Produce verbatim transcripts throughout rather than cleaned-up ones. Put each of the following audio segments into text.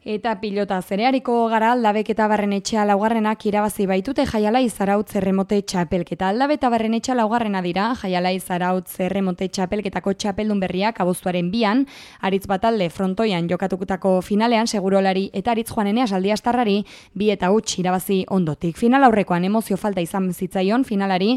Eta pilota zereariko gara. Aldabek eta Barrenetxea laugarrenak irabazi baitute Jaialai Zarautz erremote txapelketa. Aldabe eta Barrenetxea laugarrena dira, Jaialai Zarautz erremote txapelketako txapeldun berriak abuztuaren bian, Aritz Batalde frontoian jokatukutako finalean Segurolari eta Aritz Juanenea Saldiastarrari bi eta huts irabazi ondotik. Final aurrekoan emozio falta izan zitzaion finalari,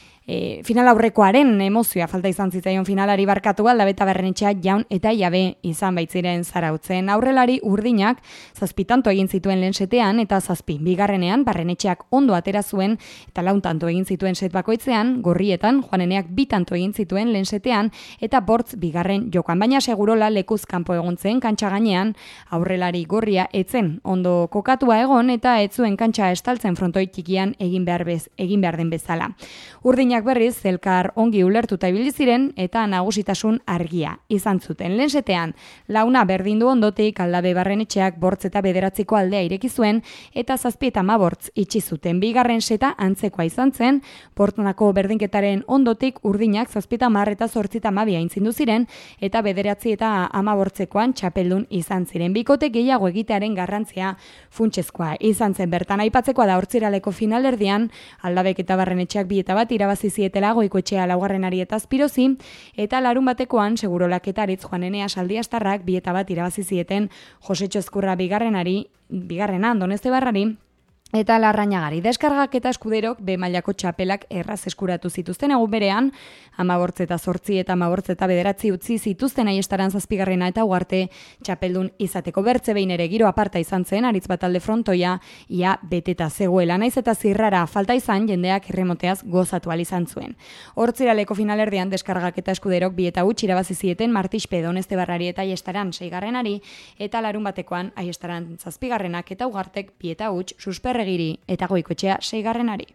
E, final aurrekoaren emozioa falta izan zitzaion finalari barkatu Aldabe eta Barrenetxea jaun eta jabe izan baitziren Zarautzen. Aurrelari urdinak zazpitanto egin zituen lehen setean eta zazpi bigarrenean Barrenetxeak ondo atera zuen eta launtanto egin zituen set bakoitzean, gorrietan Juaneneak bitanto egin zituen lehen setean eta bortz bigarren jokoan. Baina Segurola lekuz kanpo egon zen kantxa gainean, aurrelari gorria etzen ondo kokatua egon eta ez zuen kantxa estaltzen frontoi txikian egin behar, bez, egin behar den bezala. Urdinak berriz elkar ongi ulertuta ibili ziren eta nagusitasun argia izan zuten. Lehen setean launa berdindu ondotik Aldabe Barrenetxeak bortz eta bederatziko aldea ireki zuen eta zazpi eta hamabortz itxi zuten. Bigarren seta antzekoa izan zen, portunako berdinketaren ondotik urdinak zazpi eta hamar eta zortzi eta hamabia aintzindu ziren eta bederatzi eta hamabortzekoan txapeldun izan ziren. Bikote gehiago egitearen garrantzia funtsezkoa izan zen. Bertan aipatzekoa da hortziraleko finalerdian Aldabek eta Barrenetxeak bi eta bat irabazi zietela Goikoetxea laugarrenari eta Azpirozi, eta larun batekoan Segurolak eta Aritz Juanenea Saldiastarrak bi eta bat irabazi zieten Josetxo Ezkurra bigarrenari, bigarrena Andonezebarrari, eta Larrañagari. Deskargak eta Eskuderok be mailako txapelak erraz eskuratu zituzten egun berean, hamabortz eta zortzi eta hamabortz eta bederatzi utzi zituzten Aiestaran zazpigarrena eta Ugarte txapeldun izateko. Bertze behin ere giro aparta izan zen, Aritz Batalde frontoia ia beteta zegoela, naiz eta zirrara falta izan jendeak erremoteaz gozatu ahal izan zuen. Hortziraleko finalerdean Deskargak eta Eskuderok bi eta huts irabazi zieten Martixpe Donestebarrari eta Aiestaran seigarrenari, eta larun batekoan Aiestaran zazpigarrenak eta Ugartek bi eta huts susper Egiri eta Goikoetxea seigarrenari.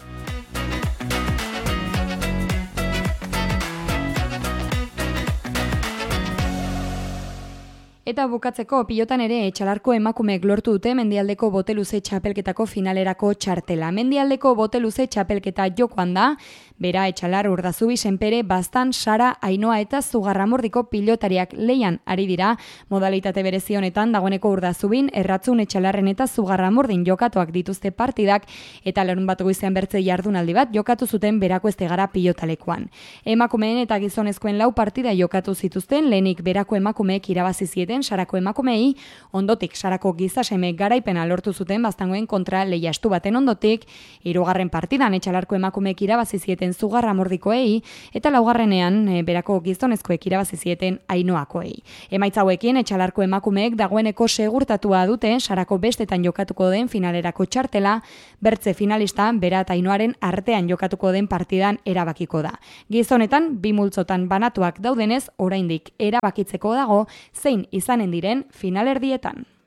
Eta bukatzeko pilotan ere Etxalarko emakumeek lortu dute Mendialdeko boteluze txapelketako finalerako txartela. Mendialdeko boteluze txapelketa jokoan da, bera Etxalar Urdazubi Senpere Bastan Sara Ainoa eta Zugarramurdiko pilotariak leian ari dira. Modalitate berezi honetan dagoeneko Urdazubin Erratzun Etxalarren eta Zugarramurdin jokatuak dituzte partidak eta larun bat goizean bertze jardunaldi bat jokatu zuten Berako Estegara pilotalekuan. Emakumeen eta gizonezkoen lau partida jokatu zituzten, lehenik Berako emakumeek irabazi zieten Sarako emakumei, ondotik Sarako gizaseme garaipena lortu zuten Baztangoen kontra lehiastu baten ondotik, hirugarren partidan Etxalarko emakumeek irabazi zieten Zugarramurdikoei eta laugarrenean e, Berako gizonezkoek irabazi zieten Ainoakoei. Emaitza hauekin Etxalarko emakumeek dagoeneko segurtatua dute Sarako bestetan jokatuko den finalerako txartela, bertze finalista Bera eta Ainoaren artean jokatuko den partidan erabakiko da. Gizonetan bi multzotan banatuak daudenez, oraindik erabakitzeko dago zein izanen diren finalerdietan.